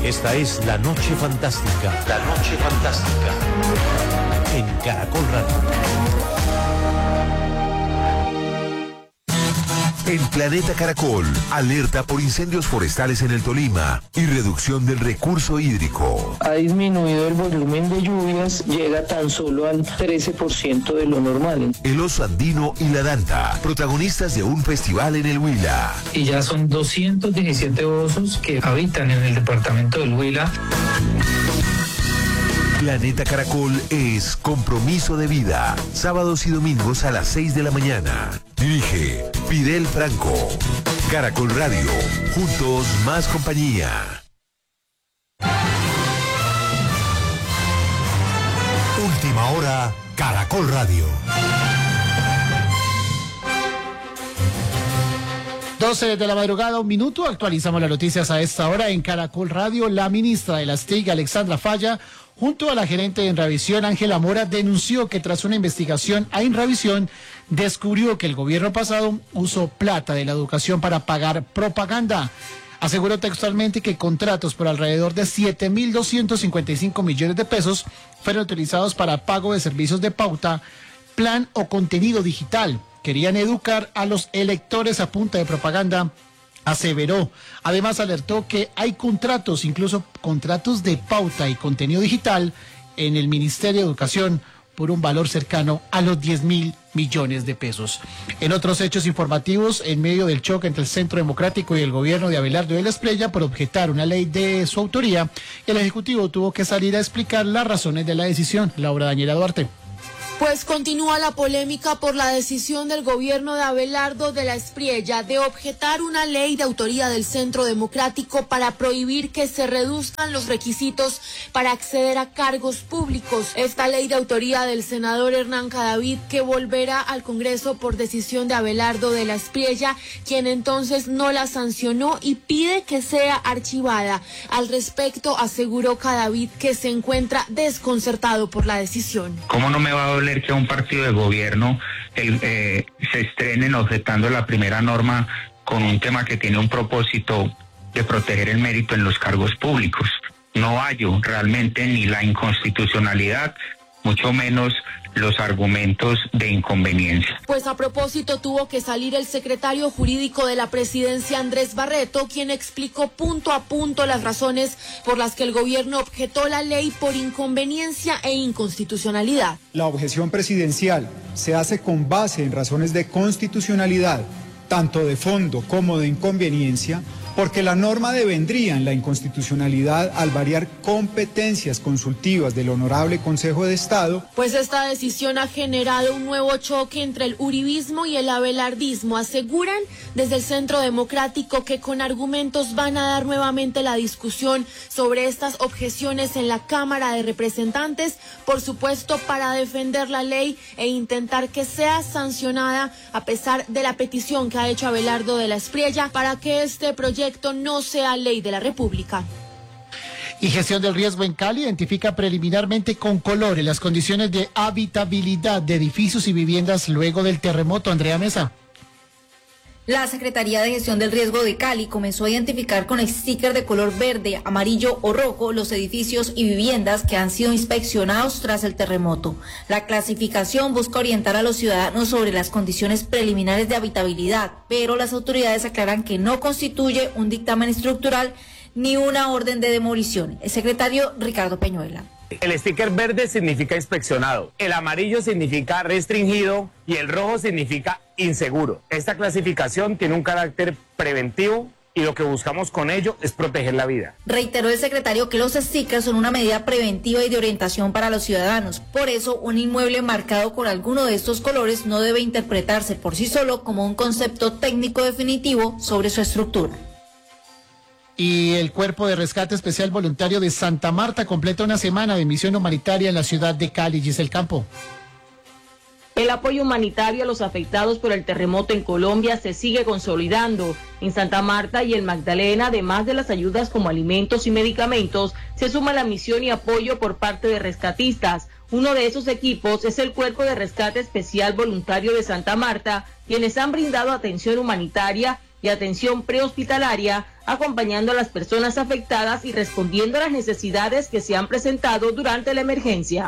Esta es La Noche Fantástica. La Noche Fantástica. En Caracol Radio. En Planeta Caracol, alerta por incendios forestales en el Tolima y reducción del recurso hídrico. Ha disminuido el volumen de lluvias, llega tan solo al 13% de lo normal. El oso andino y la danta, protagonistas de un festival en el Huila. Y ya son 217 osos que habitan en el departamento del Huila. Planeta Caracol es compromiso de vida. Sábados y domingos a las 6 de la mañana. Dirige Fidel Franco. Caracol Radio. Juntos más compañía. Última hora, Caracol Radio. 12 de la madrugada, 1 minuto. Actualizamos las noticias a esta hora en Caracol Radio. La ministra de las TIC, Alexandra Falla, junto a la gerente de Inravisión, Ángela Mora, denunció que tras una investigación a Inravisión, descubrió que el gobierno pasado usó plata de la educación para pagar propaganda. Aseguró textualmente que contratos por alrededor de 7.255 millones de pesos fueron utilizados para pago de servicios de pauta, plan o contenido digital. Querían educar a los electores a punta de propaganda, aseveró. Además alertó que hay contratos, incluso contratos de pauta y contenido digital en el Ministerio de Educación por un valor cercano a los 10.000 millones de pesos. En otros hechos informativos, en medio del choque entre el Centro Democrático y el gobierno de Abelardo de la Espriella por objetar una ley de su autoría, el Ejecutivo tuvo que salir a explicar las razones de la decisión. Laura Daniela Duarte. Pues continúa la polémica por la decisión del gobierno de Abelardo de la Espriella de objetar una ley de autoría del Centro Democrático para prohibir que se reduzcan los requisitos para acceder a cargos públicos. Esta ley de autoría del senador Hernán Cadavid, que volverá al Congreso por decisión de Abelardo de la Espriella, quien entonces no la sancionó y pide que sea archivada. Al respecto, aseguró Cadavid que se encuentra desconcertado por la decisión. ¿Cómo no me va a doler que a un partido de gobierno se estrenen objetando la primera norma con un tema que tiene un propósito de proteger el mérito en los cargos públicos? No hallo realmente ni la inconstitucionalidad, mucho menos los argumentos de inconveniencia. Pues a propósito tuvo que salir el secretario jurídico de la presidencia, Andrés Barreto, quien explicó punto a punto las razones por las que el gobierno objetó la ley por inconveniencia e inconstitucionalidad. La objeción presidencial se hace con base en razones de constitucionalidad, tanto de fondo como de inconveniencia, porque la norma devendría en la inconstitucionalidad al variar competencias consultivas del Honorable Consejo de Estado. Pues esta decisión ha generado un nuevo choque entre el uribismo y el abelardismo. Aseguran desde el Centro Democrático que con argumentos van a dar nuevamente la discusión sobre estas objeciones en la Cámara de Representantes, por supuesto para defender la ley e intentar que sea sancionada a pesar de la petición que ha hecho Abelardo de la Espriella para que este proyecto no sea ley de la República. Y Gestión del Riesgo en Cali identifica preliminarmente con colores las condiciones de habitabilidad de edificios y viviendas luego del terremoto. Andrea Mesa. La Secretaría de Gestión del Riesgo de Cali comenzó a identificar con sticker de color verde, amarillo o rojo los edificios y viviendas que han sido inspeccionados tras el terremoto. La clasificación busca orientar a los ciudadanos sobre las condiciones preliminares de habitabilidad, pero las autoridades aclaran que no constituye un dictamen estructural ni una orden de demolición. El secretario Ricardo Peñuela. El sticker verde significa inspeccionado, el amarillo significa restringido y el rojo significa inseguro. Esta clasificación tiene un carácter preventivo y lo que buscamos con ello es proteger la vida. Reiteró el secretario que los stickers son una medida preventiva y de orientación para los ciudadanos. Por eso, un inmueble marcado con alguno de estos colores no debe interpretarse por sí solo como un concepto técnico definitivo sobre su estructura. Y el Cuerpo de Rescate Especial Voluntario de Santa Marta completa una semana de misión humanitaria en la ciudad de Cali. Giselle Campo. El apoyo humanitario a los afectados por el terremoto en Colombia se sigue consolidando. En Santa Marta y el Magdalena, además de las ayudas como alimentos y medicamentos, se suma la misión y apoyo por parte de rescatistas. Uno de esos equipos es el Cuerpo de Rescate Especial Voluntario de Santa Marta, quienes han brindado atención humanitaria y atención prehospitalaria, acompañando a las personas afectadas y respondiendo a las necesidades que se han presentado durante la emergencia.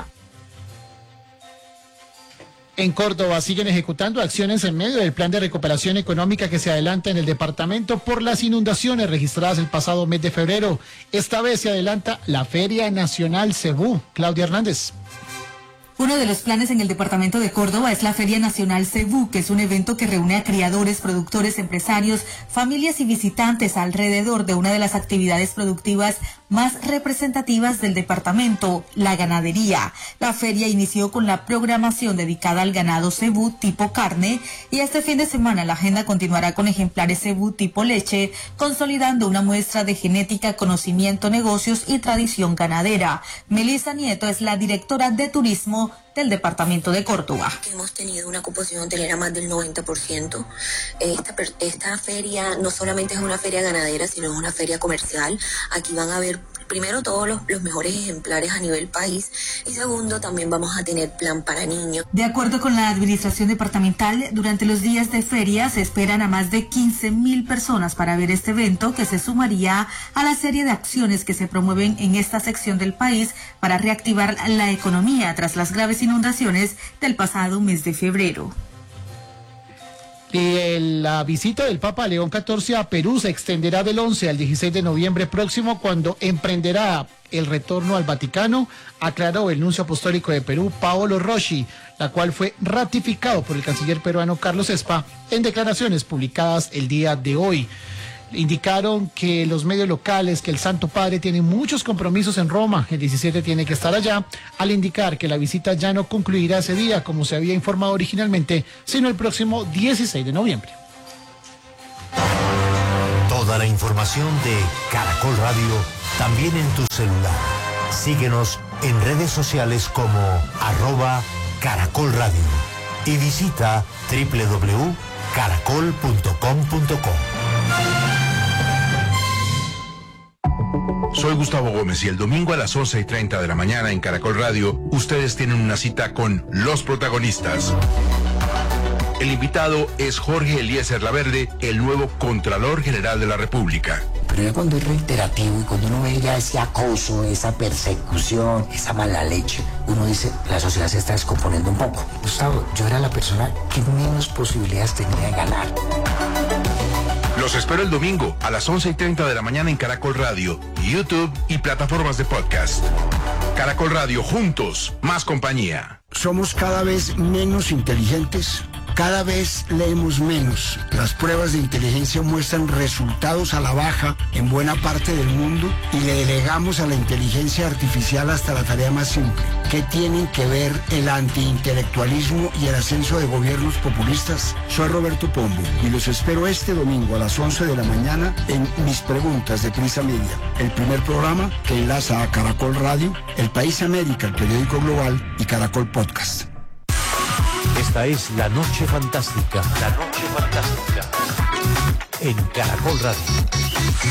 En Córdoba siguen ejecutando acciones en medio del plan de recuperación económica que se adelanta en el departamento por las inundaciones registradas el pasado mes de febrero. Esta vez se adelanta la Feria Nacional Cebú. Claudia Hernández. Uno de los planes en el departamento de Córdoba es la Feria Nacional Cebú, que es un evento que reúne a criadores, productores, empresarios, familias y visitantes alrededor de una de las actividades productivas más representativas del departamento, la ganadería. La feria inició con la programación dedicada al ganado cebú tipo carne y este fin de semana la agenda continuará con ejemplares cebú tipo leche, consolidando una muestra de genética, conocimiento, negocios y tradición ganadera. Melissa Nieto es la directora de turismo del departamento de Córdoba. Hemos tenido una ocupación hotelera más del 90%. Esta feria no solamente es una feria ganadera, sino es una feria comercial. Aquí van a ver primero todos los mejores ejemplares a nivel país y segundo también vamos a tener plan para niños. De acuerdo con la administración departamental, durante los días de feria se esperan a más de 15,000 personas para ver este evento que se sumaría a la serie de acciones que se promueven en esta sección del país para reactivar la economía tras las graves inundaciones del pasado mes de febrero. Y la visita del Papa León XIV a Perú se extenderá del 11 al 16 de noviembre próximo, cuando emprenderá el retorno al Vaticano, aclaró el nuncio apostólico de Perú, Paolo Rossi, la cual fue ratificado por el canciller peruano Carlos Espa en declaraciones publicadas el día de hoy. Indicaron que los medios locales, que el Santo Padre tiene muchos compromisos en Roma, el 17 tiene que estar allá, al indicar que la visita ya no concluirá ese día como se había informado originalmente, sino el próximo 16 de noviembre. Toda la información de Caracol Radio también en tu celular. Síguenos en redes sociales como @Caracol Radio y visita www.caracol.com.co. Soy Gustavo Gómez y el domingo a las 11:30 de la mañana en Caracol Radio, ustedes tienen una cita con los protagonistas. El invitado es Jorge Eliezer Laverde, el nuevo Contralor General de la República. Pero ya cuando es reiterativo y cuando uno ve ya ese acoso, esa persecución, esa mala leche, uno dice, la sociedad se está descomponiendo un poco. Gustavo, yo era la persona que menos posibilidades tenía de ganar. Los espero el domingo a las 11:30 de la mañana en Caracol Radio, YouTube y plataformas de podcast. Caracol Radio, juntos, más compañía. Somos cada vez menos inteligentes. Cada vez leemos menos. Las pruebas de inteligencia muestran resultados a la baja en buena parte del mundo y le delegamos a la inteligencia artificial hasta la tarea más simple. ¿Qué tienen que ver el antiintelectualismo y el ascenso de gobiernos populistas? Soy Roberto Pombo y los espero este domingo a las 11 de la mañana en Mis Preguntas de Prisa Media, el primer programa que enlaza a Caracol Radio, El País América, el periódico global y Caracol Podcast. Esta es La Noche Fantástica. La Noche Fantástica. En Caracol Radio.